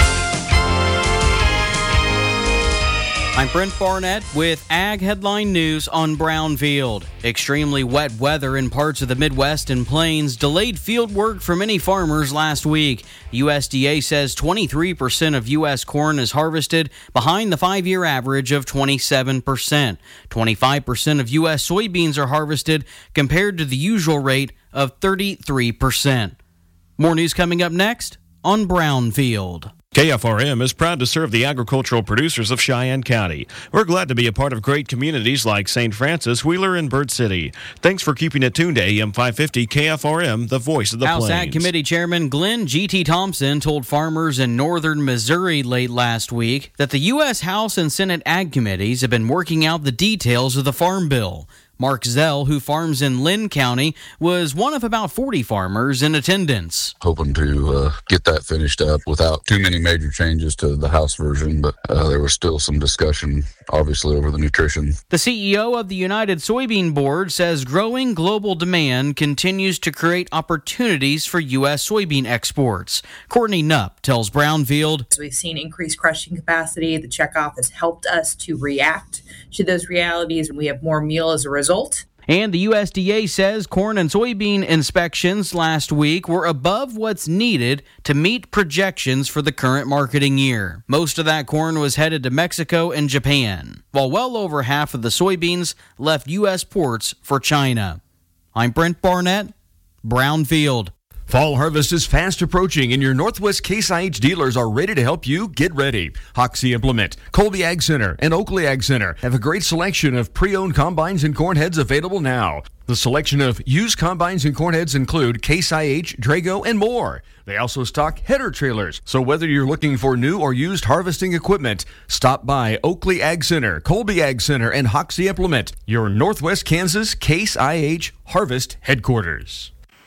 I'm Brent Barnett with Ag Headline News on Brownfield. Extremely wet weather in parts of the Midwest and Plains delayed field work for many farmers last week. U S D A says twenty-three percent of U S corn is harvested, behind the five-year average of twenty-seven percent. twenty-five percent of U S soybeans are harvested, compared to the usual rate of thirty-three percent. More news coming up next on Brownfield. K F R M is proud to serve the agricultural producers of Cheyenne County. We're glad to be a part of great communities like Saint Francis, Wheeler, and Bird City. Thanks for keeping it tuned to A M five fifty K F R M, the voice of the House Plains. Ag Committee Chairman Glenn G T. Thompson told farmers in northern Missouri late last week that the U S House and Senate Ag Committees have been working out the details of the Farm Bill. Mark Zell, who farms in Lynn County, was one of about forty farmers in attendance. Hoping to uh, get that finished up without too many major changes to the House version, but uh, there was still some discussion, obviously, over the nutrition. The C E O of the United Soybean Board says growing global demand continues to create opportunities for U S soybean exports. Courtney Knupp tells Brownfield. We've seen increased crushing capacity. The checkoff has helped us to react to those realities, and we have more meal as a result. And the U S D A says corn and soybean inspections last week were above what's needed to meet projections for the current marketing year. Most of that corn was headed to Mexico and Japan, while well over half of the soybeans left U S ports for China. I'm Brent Barnett, Brownfield. Fall harvest is fast approaching, and your Northwest Case I H dealers are ready to help you get ready. Hoxie Implement, Colby Ag Center, and Oakley Ag Center have a great selection of pre-owned combines and corn heads available now. The selection of used combines and corn heads include Case I H, Drago, and more. They also stock header trailers, so whether you're looking for new or used harvesting equipment, stop by Oakley Ag Center, Colby Ag Center, and Hoxie Implement, your Northwest Kansas Case I H Harvest headquarters.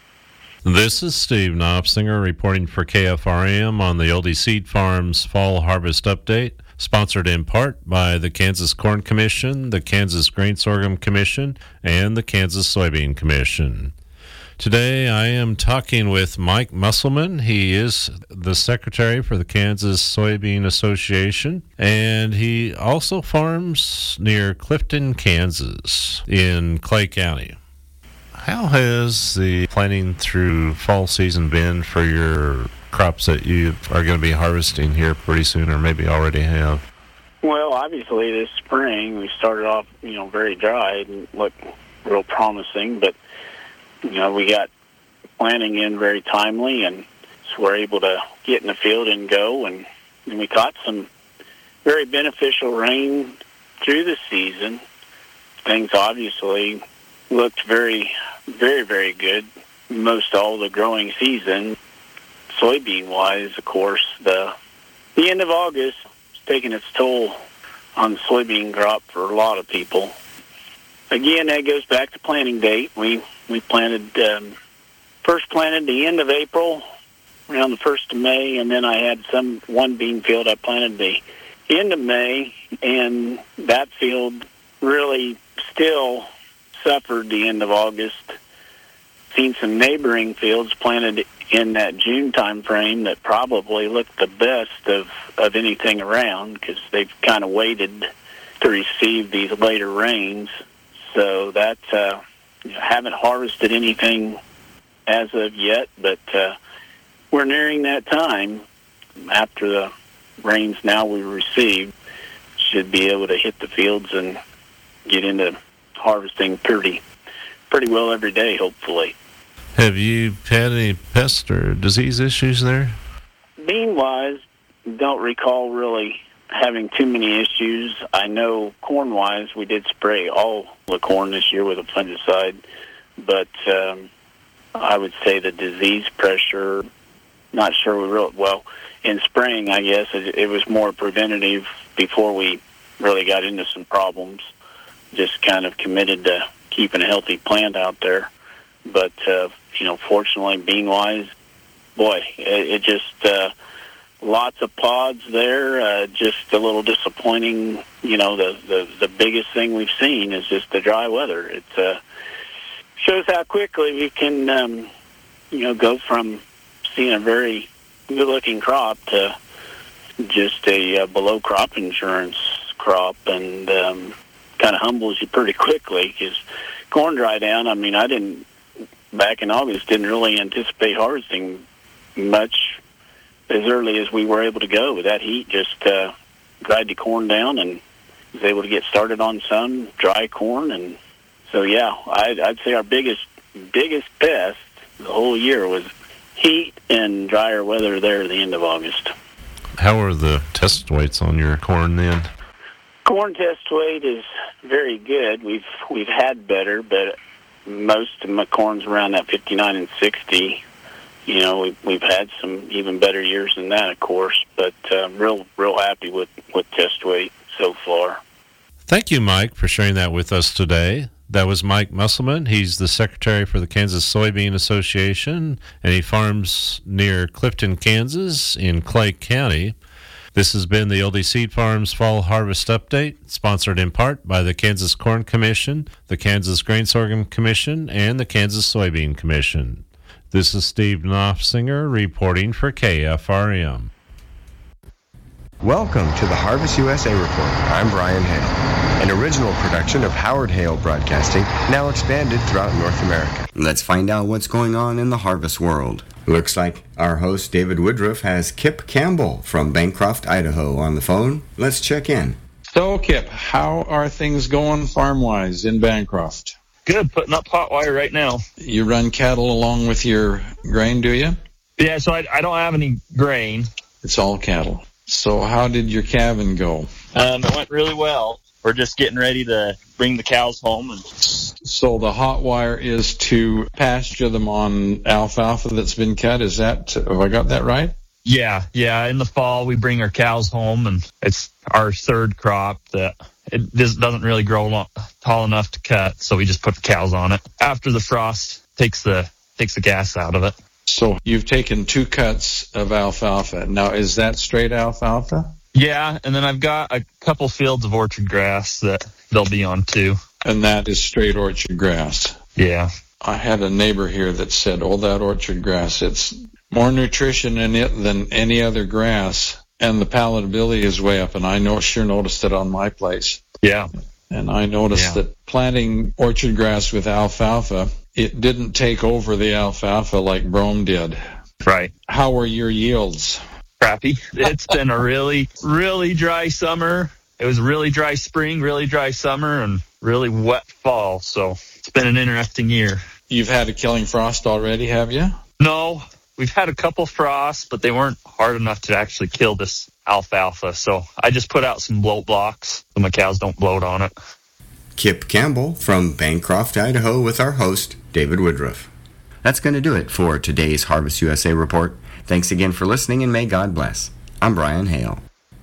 This is Steve Knopfsinger reporting for K F R M on the Oldie Seed Farms Fall Harvest Update, sponsored in part by the Kansas Corn Commission, the Kansas Grain Sorghum Commission, and the Kansas Soybean Commission. Today I am talking with Mike Musselman. He is the secretary for the Kansas Soybean Association, and he also farms near Clifton, Kansas, in Clay County. How has the planning through fall season been for your crops that you are going to be harvesting here pretty soon, or maybe already have? Well, obviously this spring we started off, you know, very dry and looked real promising, but, you know, we got planting in very timely, and so we're able to get in the field and go, and, and we caught some very beneficial rain through the season. Things obviously looked very, very, very good most all the growing season. Soybean-wise, of course, the the end of August is taking its toll on the soybean crop for a lot of people. Again, that goes back to planting date. We we planted, um, first planted the end of April, around the first of May, and then I had some one bean field I planted the end of May, and that field really still suffered the end of August. Seen some neighboring fields planted in that June time frame that probably looked the best of, of anything around, because they've kind of waited to receive these later rains. So that, uh, you know, haven't harvested anything as of yet, but uh, we're nearing that time. After the rains now we received, should be able to hit the fields and get into harvesting pretty pretty well every day, hopefully. Have you had any pest or disease issues there? Bean-wise, don't recall really having too many issues. I know corn-wise, we did spray all the corn this year with a fungicide, but um, I would say the disease pressure, not sure we really, well, in spraying, I guess, it, it was more preventative before we really got into some problems. Just kind of committed to keeping a healthy plant out there. But, uh, you know, fortunately, bean-wise, boy, it, it just, uh, lots of pods there, uh, just a little disappointing. You know, the, the, the biggest thing we've seen is just the dry weather. It uh, shows how quickly we can, um, you know, go from seeing a very good-looking crop to just a uh, below crop insurance crop, and um, kind of humbles you pretty quickly, because corn dry down, I mean, I didn't, back in August, didn't really anticipate harvesting much as early as we were able to go. With that heat, just uh, dried the corn down and was able to get started on some dry corn. And so, yeah, I'd, I'd say our biggest, biggest pest the whole year was heat and drier weather there at the end of August. How are the test weights on your corn then? Corn test weight is very good. We've we've had better, but most of my corn's around that fifty-nine and sixty. You know, we've, we've had some even better years than that, of course, but uh, real real happy with, with test weight so far. Thank you, Mike, for sharing that with us today. That was Mike Musselman. He's the secretary for the Kansas Soybean Association, and he farms near Clifton, Kansas, in Clay County. This has been the Oldie Seed Farms Fall Harvest Update, sponsored in part by the Kansas Corn Commission, the Kansas Grain Sorghum Commission, and the Kansas Soybean Commission. This is Steve Knopfsinger reporting for K F R M. Welcome to the Harvest U S A Report. I'm Brian Hale. an original production of Howard Hale Broadcasting, now expanded throughout North America. Let's find out what's going on in the harvest world. Looks like our host, David Woodruff, has Kip Campbell from Bancroft, Idaho on the phone. Let's check in. So, Kip, how are things going farm-wise in Bancroft? Good, putting up hot wire right now. You run cattle along with your grain, do you? Yeah, so I, I don't have any grain. It's all cattle. So how did your calving go? Um, it went really well. We're just getting ready to bring the cows home. And So the hot wire is to pasture them on alfalfa that's been cut. Is that, have I got that right? Yeah, yeah. In the fall, we bring our cows home, and it's our third crop that it just doesn't really grow long, tall enough to cut, so we just put the cows on it. After the frost takes the takes the gas out of it. So you've taken two cuts of alfalfa. Now, is that straight alfalfa? Yeah, and then I've got a couple fields of orchard grass that they'll be on too. And that is straight orchard grass? Yeah. I had a neighbor here that said, oh, that orchard grass, it's more nutrition in it than any other grass, and the palatability is way up, and I know sure noticed it on my place. Yeah. And I noticed yeah. that planting orchard grass with alfalfa, it didn't take over the alfalfa like brome did. Right. How were your yields? Crappy. It's been a really, really dry summer. It was a really dry spring, really dry summer, and really wet fall, so it's been an interesting year. You've had a killing frost already, have you? No. We've had a couple frosts, but they weren't hard enough to actually kill this alfalfa. So I just put out some bloat blocks so my cows don't bloat on it. Kip Campbell from Bancroft, Idaho, with our host, David Woodruff. That's going to do it for today's Harvest U S A Report. Thanks again for listening, and may God bless. I'm Brian Hale.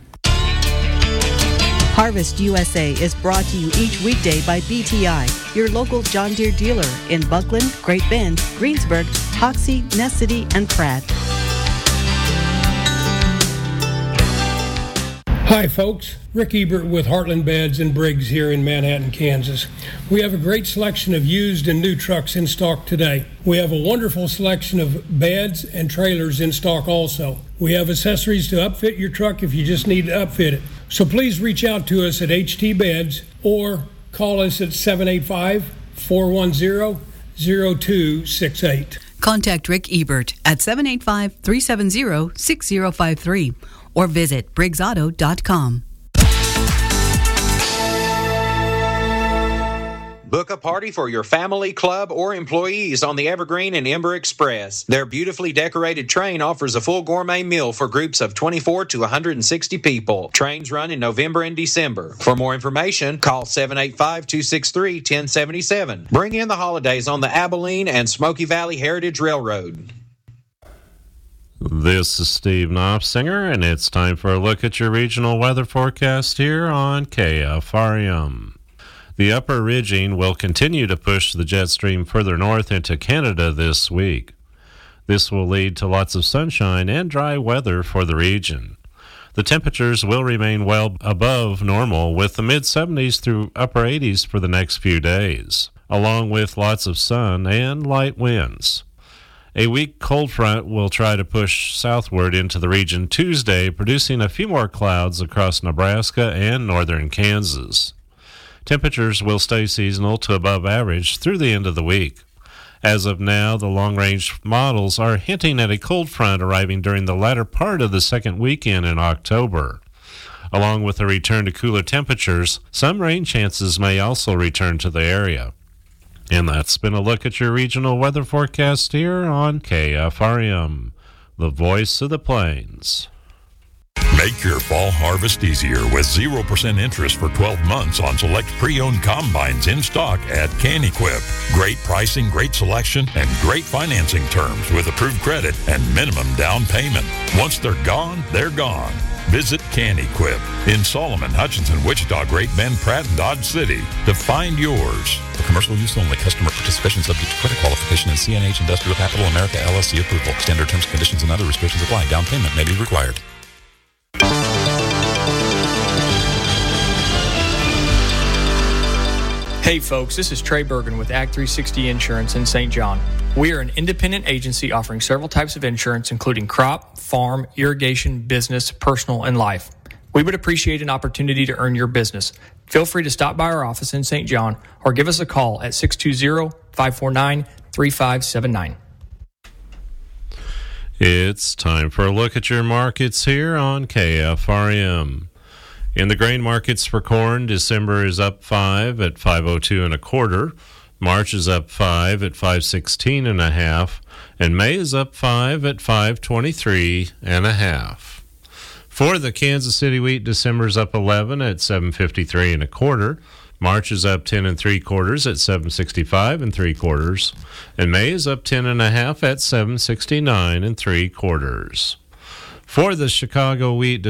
Harvest U S A is brought to you each weekday by B T I, your local John Deere dealer in Buckland, Great Bend, Greensburg, Hoxie, Ness City, and Pratt. Hi folks, Rick Ebert with Heartland Beds and Briggs here in Manhattan, Kansas. We have a great selection of used and new trucks in stock today. We have a wonderful selection of beds and trailers in stock also. We have accessories to upfit your truck if you just need to upfit it. So please reach out to us at H T Beds or call us at seven eight five, four one zero, zero two six eight. Contact Rick Ebert at seven eight five, three seven zero, six zero five three or visit briggs auto dot com. Book a party for your family, club, or employees on the Evergreen and Ember Express. Their beautifully decorated train offers a full gourmet meal for groups of twenty-four to one hundred sixty people. Trains run in November and December. For more information, call seven eight five, two six three, one zero seven seven. Bring in the holidays on the Abilene and Smoky Valley Heritage Railroad. This is Steve Knopfsinger, and it's time for a look at your regional weather forecast here on K F R M. The upper ridging will continue to push the jet stream further north into Canada this week. This will lead to lots of sunshine and dry weather for the region. The temperatures will remain well above normal, with the mid seventies through upper eighties for the next few days, along with lots of sun and light winds. A weak cold front will try to push southward into the region Tuesday, producing a few more clouds across Nebraska and northern Kansas. Temperatures will stay seasonal to above average through the end of the week. As of now, the long-range models are hinting at a cold front arriving during the latter part of the second weekend in October. Along with a return to cooler temperatures, some rain chances may also return to the area. And that's been a look at your regional weather forecast here on K F R M, the voice of the plains. Make your fall harvest easier with zero percent interest for twelve months on select pre-owned combines in stock at CanEquip. Great pricing, great selection, and great financing terms with approved credit and minimum down payment. Once they're gone, they're gone. Visit CanEquip in Solomon, Hutchinson, Wichita, Great Bend, Pratt, and Dodge City to find yours. For commercial use only, customer participation subject to credit qualification and C N H Industrial Capital America L L C approval. Standard terms, conditions, and other restrictions apply. Down payment may be required. Hey folks, this is Trey Bergen with Act three sixty Insurance in Saint John. We are an independent agency offering several types of insurance, including crop, farm, irrigation, business, personal, and life. We would appreciate an opportunity to earn your business. Feel free to stop by our office in Saint John or give us a call at six two zero, five four nine, three five seven nine. It's time for a look at your markets here on K F R M. In the grain markets for corn, December is up five at five oh two and a quarter. March is up five at five sixteen and a half, and May is up five at five twenty-three and a half. For the Kansas City wheat, December is up eleven at seven fifty-three and a quarter. March is up ten and three quarters at seven sixty-five and three quarters, and May is up ten and a half at seven sixty-nine and three quarters. For the Chicago wheat,